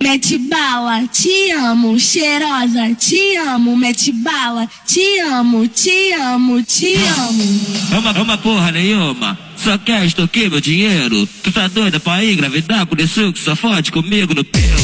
mete bala, te amo, cheirosa, te amo, mete bala, te amo, te amo, te amo. Uma porra nenhuma, só quer extorquir meu dinheiro. Tu tá doida pra engravidar, por isso que só fode comigo no pelo.